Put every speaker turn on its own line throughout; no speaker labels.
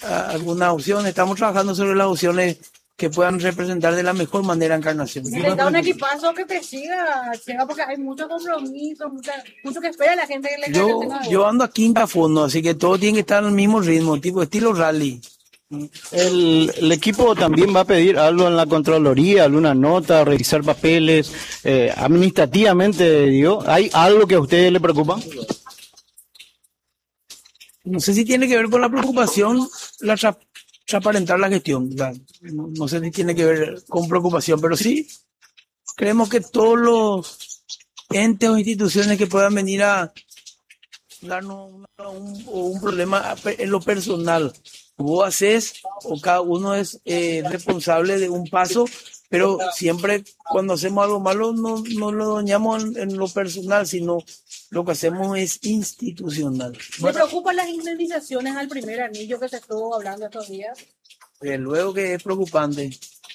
algunas opciones. Estamos trabajando sobre las opciones que puedan representar de la mejor manera a Encarnación.
Necesita un equipazo que te siga, porque hay mucho compromiso, mucho que espera la gente que le
Yo ando a quinta a fondo, así que todo tiene que estar al mismo ritmo, tipo estilo rally.
El equipo también va a pedir algo en la Contraloría, alguna nota, revisar papeles, administrativamente, digo, ¿hay algo que a ustedes le preocupa?
No sé si tiene que ver con la preocupación, transparentar la gestión. No sé si tiene que ver con preocupación, pero sí creemos que todos los entes o instituciones que puedan venir a darnos un problema en lo personal, vos haces o cada uno es responsable de un paso, pero siempre cuando hacemos algo malo no lo dañamos en lo personal, sino lo que hacemos es institucional.
¿Me preocupan las indemnizaciones al primer anillo que se estuvo hablando estos días?
Luego que es preocupante.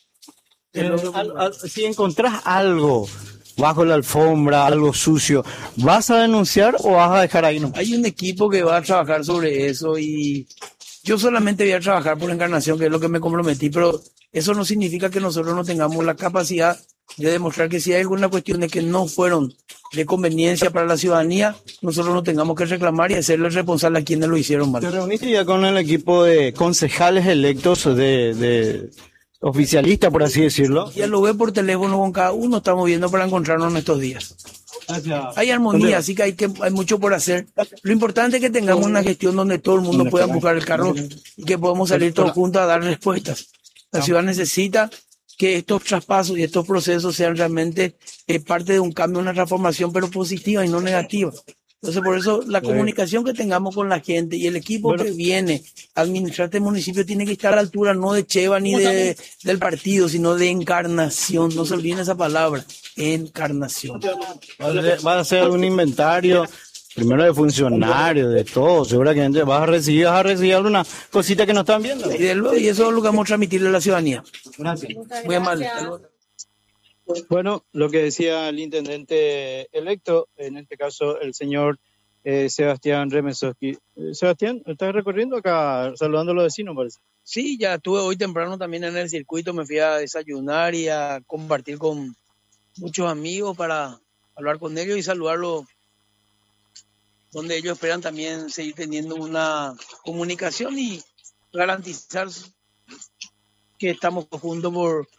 Si encontrás algo bajo la alfombra, algo sucio, ¿vas a denunciar o vas a dejar ahí? No?
Hay un equipo que va a trabajar sobre eso y yo solamente voy a trabajar por Encarnación, que es lo que me comprometí, pero eso no significa que nosotros no tengamos la capacidad de demostrar que si hay alguna cuestión de que no fueron de conveniencia para la ciudadanía, nosotros no tengamos que reclamar y hacerle responsable a quienes lo hicieron mal.
¿Te reuniste ya con el equipo de concejales electos de oficialista, por así decirlo?
Dialogué por teléfono con cada uno, estamos viendo para encontrarnos en estos días. Hay armonía, así que hay mucho por hacer. Lo importante es que tengamos una gestión donde todo el mundo pueda buscar el carro y que podamos salir todos juntos a dar respuestas. La ciudad necesita que estos traspasos y estos procesos sean realmente parte de un cambio, una transformación, pero positiva y no negativa. Entonces, por eso la comunicación que tengamos con la gente y el equipo que viene a administrar este municipio tiene que estar a la altura no de Cheva ni del partido, sino de Encarnación. No se olviden esa palabra, Encarnación.
¿Vas a hacer algún inventario? Primero de funcionarios, de todo, seguramente vas a recibir alguna cosita que no están viendo.
Y eso es lo que vamos a transmitirle a la ciudadanía.
Gracias.
Muy amable.
Bueno, lo que decía el intendente electo, en este caso el señor Sebastián Remesowski. Sebastián, ¿estás recorriendo acá saludando a los vecinos, parece?
Sí, ya estuve hoy temprano también en el circuito, me fui a desayunar y a compartir con muchos amigos para hablar con ellos y saludarlos, donde ellos esperan también seguir teniendo una comunicación y garantizar que estamos juntos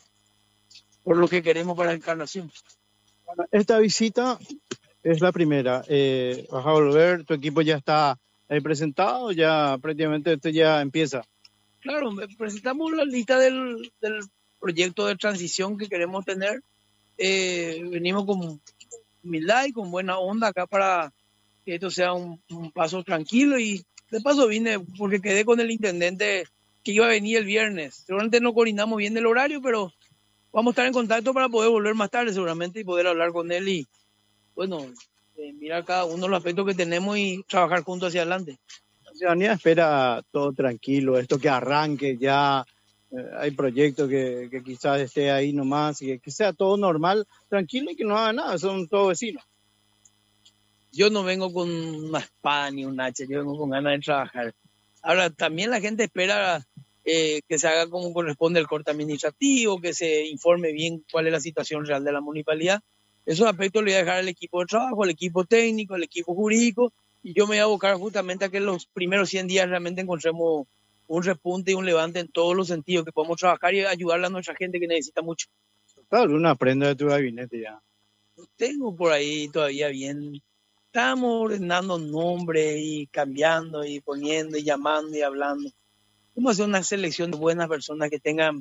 por lo que queremos para Encarnación.
Esta visita es la primera. Vas a volver, tu equipo ya está presentado, ya prácticamente esto ya empieza.
Claro, presentamos la lista del proyecto de transición que queremos tener. Venimos con humildad y con buena onda acá para que esto sea un paso tranquilo, y de paso vine porque quedé con el intendente que iba a venir el viernes. Seguramente no coordinamos bien el horario, pero vamos a estar en contacto para poder volver más tarde seguramente y poder hablar con él y, bueno, mirar cada uno de los aspectos que tenemos y trabajar juntos hacia adelante.
La ciudadanía espera todo tranquilo, esto que arranque ya, hay proyectos que quizás esté ahí nomás, y que sea todo normal, tranquilo y que no haga nada, son todos vecinos.
Yo no vengo con una espada ni un hacha, yo vengo con ganas de trabajar. Ahora, también la gente espera que se haga como corresponde el corte administrativo, que se informe bien cuál es la situación real de la municipalidad. Esos aspectos le voy a dejar al equipo de trabajo, al equipo técnico, al equipo jurídico, y yo me voy a abocar justamente a que en los primeros 100 días realmente encontremos un repunte y un levante en todos los sentidos, que podamos trabajar y ayudarle a nuestra gente que necesita mucho.
Claro, una prenda de tu gabinete ya.
Tengo por ahí todavía bien. Estamos ordenando nombres y cambiando y poniendo y llamando y hablando. Vamos a hacer una selección de buenas personas que tengan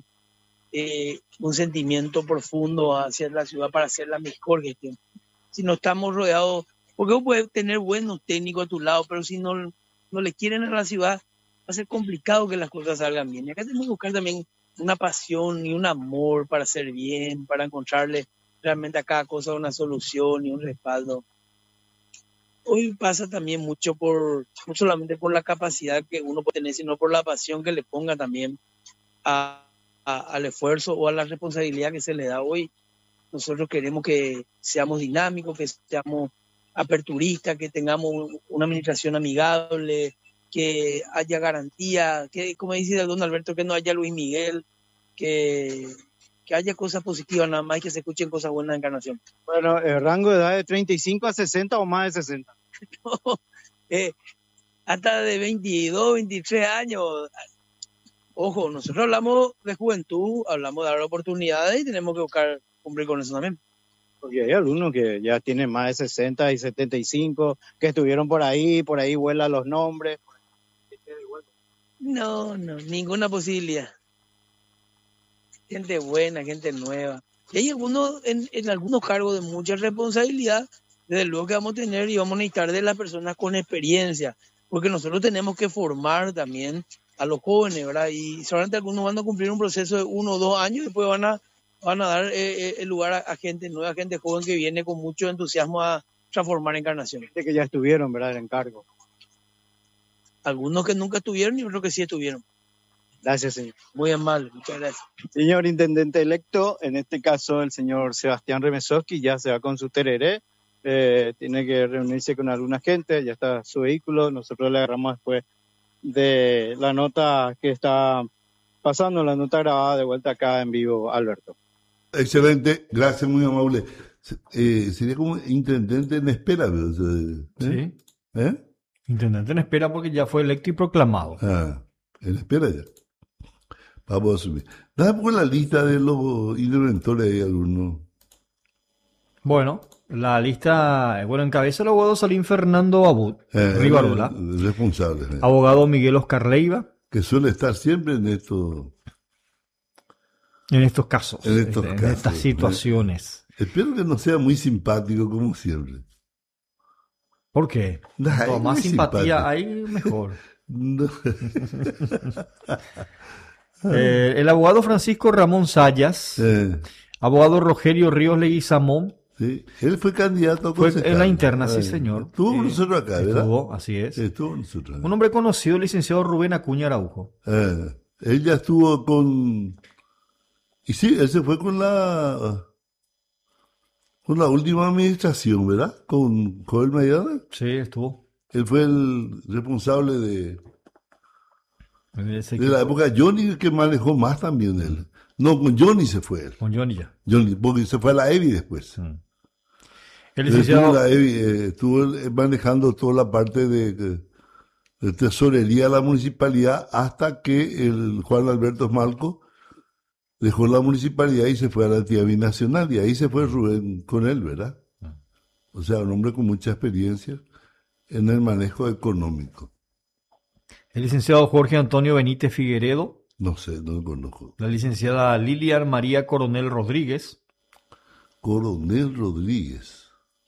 un sentimiento profundo hacia la ciudad para hacer la mejor gestión. Si no estamos rodeados, porque vos puedes tener buenos técnicos a tu lado, pero si no le quieren a la ciudad, va a ser complicado que las cosas salgan bien. Y acá tenemos que buscar también una pasión y un amor para hacer bien, para encontrarle realmente a cada cosa una solución y un respaldo. Hoy pasa también mucho no solamente por la capacidad que uno puede tener, sino por la pasión que le ponga también al esfuerzo o a la responsabilidad que se le da hoy. Nosotros queremos que seamos dinámicos, que seamos aperturistas, que tengamos una administración amigable, que haya garantía, que, como dice don Alberto, que no haya Luis Miguel, que haya cosas positivas nada más y que se escuchen cosas buenas en Encarnación.
Bueno, el rango de edad de 35 a 60 o más de 60.
Hasta de 22, 23 años. Ojo, nosotros hablamos de juventud, hablamos de dar oportunidades y tenemos que buscar cumplir con eso también.
Porque hay algunos que ya tienen más de 60 y 75, que estuvieron por ahí vuelan los nombres.
No, ninguna posibilidad. Gente buena, gente nueva. Y hay algunos, en algunos cargos de mucha responsabilidad, desde luego que vamos a tener y vamos a necesitar de las personas con experiencia, porque nosotros tenemos que formar también a los jóvenes, ¿verdad? Y solamente algunos van a cumplir un proceso de 1 o 2 años y después van a dar el lugar a gente nueva, gente joven que viene con mucho entusiasmo a transformar Encarnación.
Gente que ya estuvieron, ¿verdad? En encargo.
Algunos que nunca estuvieron y otros que sí estuvieron.
Gracias, señor.
Muy amable, muchas gracias.
Señor intendente electo, en este caso el señor Sebastián Remesowski ya se va con su tereré, tiene que reunirse con alguna gente, ya está su vehículo, nosotros le agarramos después de la nota que está pasando, la nota grabada de vuelta acá en vivo, Alberto.
Excelente, gracias, muy amable. Sería como intendente en espera,
Sí. Intendente en espera porque ya fue electo y proclamado.
En espera ya. Vamos a subir. Dame por la lista de los interventores ahí algunos.
Bueno, la lista, encabeza el abogado Salim Fernando Abud, Rivarola.
Responsable.
Abogado Miguel Oscar Leiva.
Que suele estar siempre en estos
casos, en estas situaciones.
Espero que no sea muy simpático como siempre.
¿Por qué? Cuanto más simpatía hay, mejor.
No.
El abogado Francisco Ramón Sayas, abogado Rogelio Ríos Leguizamón.
Sí, él fue candidato a concejal.
Fue en la interna, sí, señor.
Estuvo con nosotros acá, ¿verdad?
Estuvo, así es.
Estuvo con nosotros.
Un hombre conocido, el licenciado Rubén Acuña Araujo.
Él ya estuvo con... Y sí, él se fue con la última administración, ¿verdad? Con Joel Maidana.
Sí, estuvo.
Él fue el responsable de la época. Johnny, el que manejó más también él. No, con Johnny se fue él.
Con Johnny ya.
Johnny, porque se fue a la EBI después.
El licenciado...
Estuvo manejando toda la parte de tesorería de la municipalidad hasta que el Juan Alberto Malco dejó la municipalidad y se fue a la actividad binacional. Y ahí se fue Rubén con él, ¿verdad? O sea, un hombre con mucha experiencia en el manejo económico.
El licenciado Jorge Antonio Benítez Figueredo.
No sé, no lo conozco.
La licenciada Lilian María Coronel Rodríguez.
Coronel Rodríguez.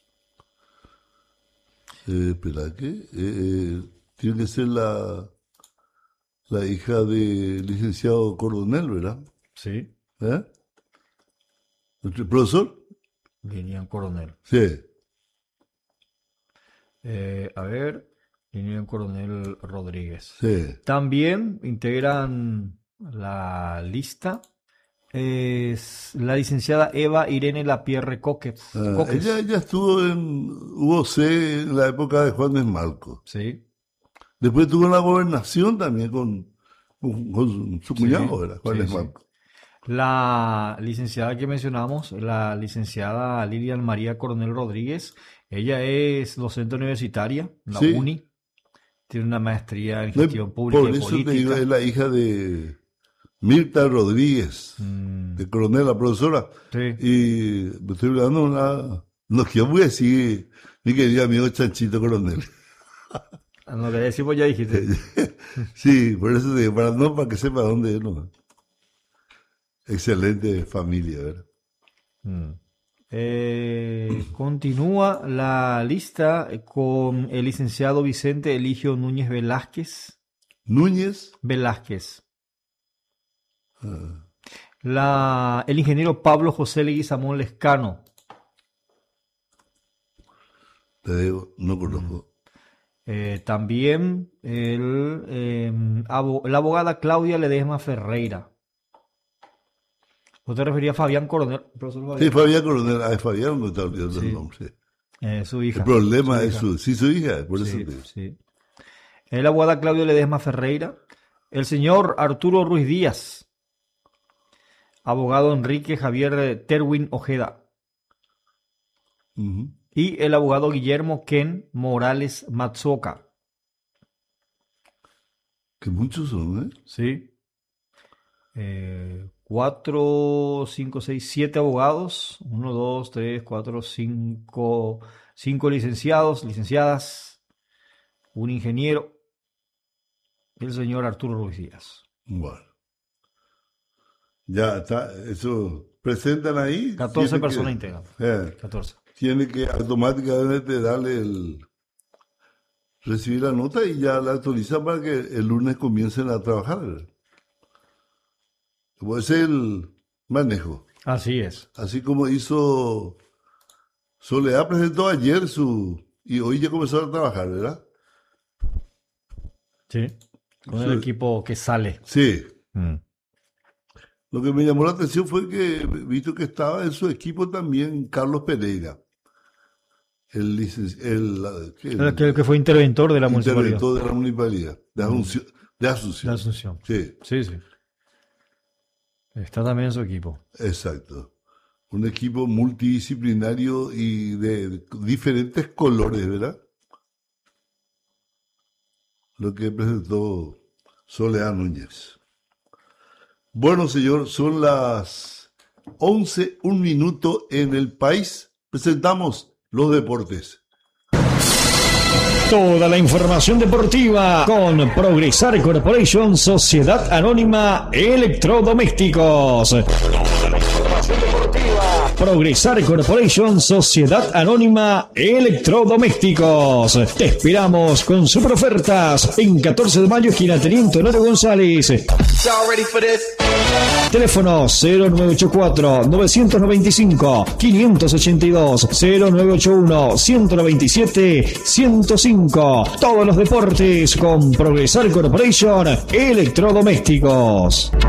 Espera, ¿qué? Tiene que ser la hija del licenciado Coronel, ¿verdad?
Sí.
¿Nuestro profesor?
Lilian Coronel.
Sí.
Lilian Coronel Rodríguez.
Sí.
También integran la lista es la licenciada Eva Irene Lapierre Coques.
Ella estuvo en UOC en la época de Juan Desmalco.
Sí.
Después estuvo en la gobernación también con su cuñado, ¿verdad? Juan Desmalco.
La licenciada que mencionamos, la licenciada Lilian María Coronel Rodríguez, ella es docente universitaria, la UNI, tiene una maestría en gestión pública y política.
Por eso te digo, es la hija de Mirta Rodríguez, de Coronel, la profesora.
Sí.
Y me estoy hablando no quiero decir, mi querido amigo Chanchito Coronel.
Lo que decimos ya dijiste.
Sí, por eso te digo, para que sepa dónde es, ¿no? Excelente familia, ¿verdad?
Continúa la lista con el licenciado Vicente Eligio Núñez Velázquez.
¿Núñez?
Velázquez. El ingeniero Pablo José Leguizamón Lescano.
Te digo, no conozco.
También la abogada Claudia Ledesma Ferreira. ¿Usted refería a Fabián Coronel?
Sí, Fabián Coronel. Fabián no está olvidando el nombre.
Su hija.
El problema es su hija, por eso te digo.
Sí. el abogado Claudio Ledesma Ferreira, el señor Arturo Ruiz Díaz, abogado Enrique Javier Terwin Ojeda, y el abogado Guillermo Ken Morales Matzoca.
Que muchos son, ¿eh?
Sí. 4, 5, 6, 7 abogados. 1, 2, 3, 4, 5 licenciados, licenciadas, un ingeniero y el señor Arturo Ruiz Díaz.
Bueno. Ya está, eso presentan ahí.
14 personas integran. 14.
Tiene que automáticamente darle recibir la nota y ya la actualizan para que el lunes comiencen a trabajar. Ese es el manejo.
Así es.
Así como hizo Soledad, presentó ayer y hoy ya comenzó a trabajar, ¿verdad?
Sí, con el equipo que sale.
Sí. Lo que me llamó la atención fue que, visto que estaba en su equipo también Carlos Pereira, el
que fue interventor de la municipalidad.
Interventor de la municipalidad, de Asunción.
De Asunción.
Sí.
Está también en su equipo.
Exacto. Un equipo multidisciplinario y de diferentes colores, ¿verdad? Lo que presentó Soledad Núñez. Bueno, señor, son las 11:01 en el país. Presentamos los deportes.
Toda la información deportiva con Progresar Corporation, Sociedad Anónima Electrodomésticos. Toda la información deportiva. Progresar Corporation, Sociedad Anónima Electrodomésticos. Te esperamos con super ofertas en 14 de mayo, esquina Teniente Honorio González. Teléfono 0984-995-582, 0981-197-105. Todos los deportes con Progresar Corporation Electrodomésticos.